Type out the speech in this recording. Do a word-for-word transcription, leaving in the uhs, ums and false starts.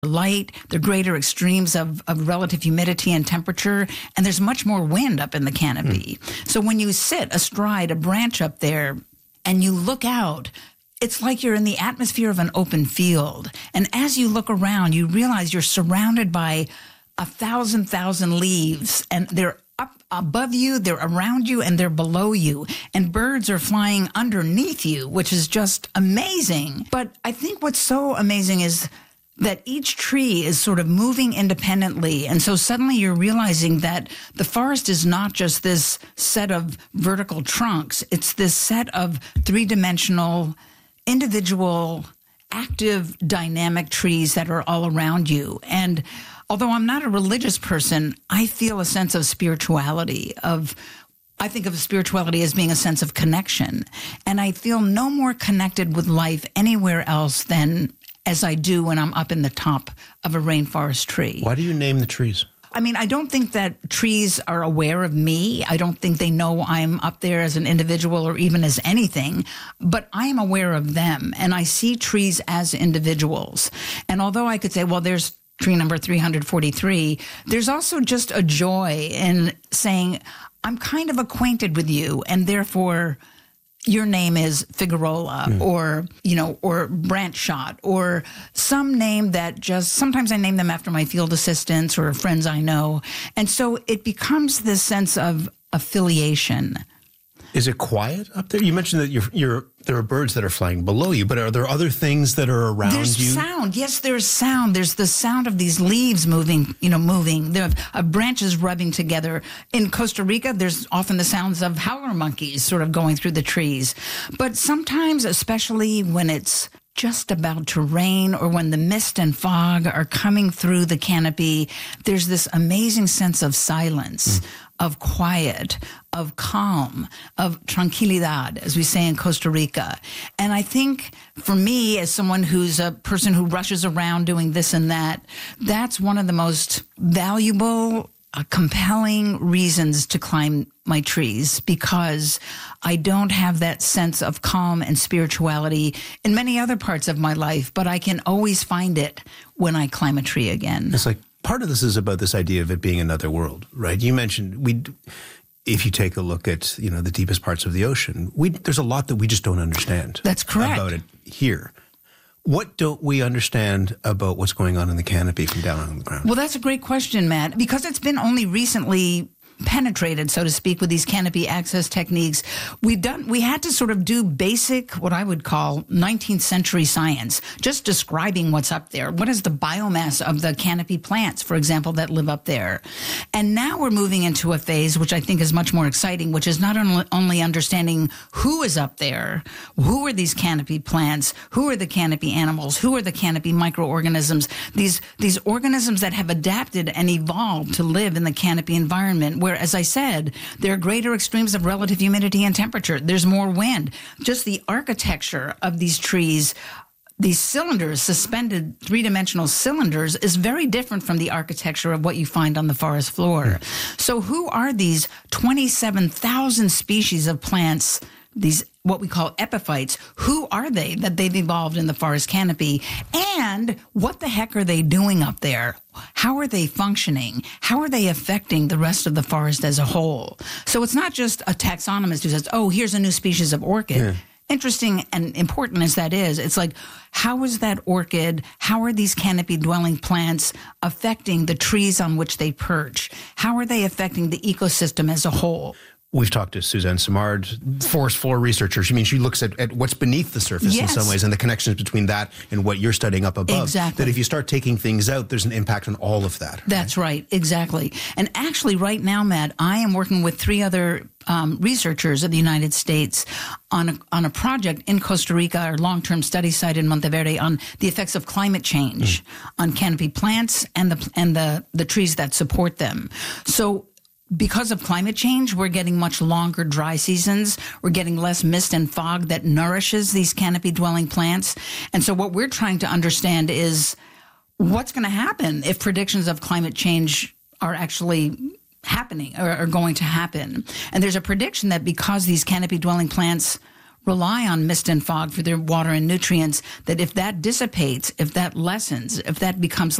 light, there are greater extremes of, of relative humidity and temperature, and there's much more wind up in the canopy. Mm. So when you sit astride a branch up there and you look out, it's like you're in the atmosphere of an open field. And as you look around, you realize you're surrounded by a thousand, thousand leaves, and they're up above you, they're around you, and they're below you. And birds are flying underneath you, which is just amazing. But I think what's so amazing is that each tree is sort of moving independently. And so suddenly you're realizing that the forest is not just this set of vertical trunks. It's this set of three-dimensional, individual, active, dynamic trees that are all around you. And although I'm not a religious person, I feel a sense of spirituality, of I think of spirituality as being a sense of connection. And I feel no more connected with life anywhere else than as I do when I'm up in the top of a rainforest tree. Why do you name the trees? I mean, I don't think that trees are aware of me. I don't think they know I'm up there as an individual or even as anything, but I am aware of them, and I see trees as individuals. And although I could say, well, there's tree number three hundred forty-three, there's also just a joy in saying, I'm kind of acquainted with you, and therefore your name is Figueroa mm. or, you know, or Branch Shot or some name that just, sometimes I name them after my field assistants or friends I know. And so it becomes this sense of affiliation. Is it quiet up there? You mentioned that you're, you're, there are birds that are flying below you, but are there other things that are around there's you? There's sound. Yes, there's sound. There's the sound of these leaves moving, you know, moving. There are uh, branches rubbing together. In Costa Rica, there's often the sounds of howler monkeys sort of going through the trees. But sometimes, especially when it's just about to rain or when the mist and fog are coming through the canopy, there's this amazing sense of silence, mm. of quiet, of calm, of tranquilidad, as we say in Costa Rica. And I think for me, as someone who's a person who rushes around doing this and that, that's one of the most valuable, uh, compelling reasons to climb my trees, because I don't have that sense of calm and spirituality in many other parts of my life, but I can always find it when I climb a tree again. It's like part of this is about this idea of it being another world, right? You mentioned we, if you take a look at, you know, the deepest parts of the ocean, we there's a lot that we just don't understand. That's correct. About it here. What don't we understand about what's going on in the canopy from down on the ground? Well, that's a great question, Matt, because it's been only recently penetrated, so to speak, with these canopy access techniques. We've done, we had to sort of do basic, what I would call nineteenth century science, just describing what's up there. What is the biomass of the canopy plants, for example, that live up there? And now we're moving into a phase, which I think is much more exciting, which is not only understanding who is up there, who are these canopy plants, who are the canopy animals, who are the canopy microorganisms, these, these organisms that have adapted and evolved to live in the canopy environment, where, as I said, there are greater extremes of relative humidity and temperature. There's more wind. Just the architecture of these trees, these cylinders, suspended three-dimensional cylinders, is very different from the architecture of what you find on the forest floor. Mm. So who are these twenty-seven thousand species of plants, these what we call epiphytes? Who are they that they've evolved in the forest canopy? And what the heck are they doing up there? How are they functioning? How are they affecting the rest of the forest as a whole? So it's not just a taxonomist who says, oh, here's a new species of orchid. Yeah. Interesting and important as that is, it's like, how is that orchid, how are these canopy-dwelling plants affecting the trees on which they perch? How are they affecting the ecosystem as a whole? We've talked to Suzanne Simard, forest floor researcher. She means she looks at, at what's beneath the surface yes. in some ways, and the connections between that and what you're studying up above. Exactly. That if you start taking things out, there's an impact on all of that. That's right, exactly. And actually right now, Matt, I am working with three other um, researchers of the United States on a, on a project in Costa Rica, our long-term study site in Monteverde, on the effects of climate change mm. on canopy plants and the and the, the trees that support them. So because of climate change, we're getting much longer dry seasons. We're getting less mist and fog that nourishes these canopy-dwelling plants. And so what we're trying to understand is what's going to happen if predictions of climate change are actually happening or are going to happen. And there's a prediction that because these canopy-dwelling plants rely on mist and fog for their water and nutrients, that if that dissipates, if that lessens, if that becomes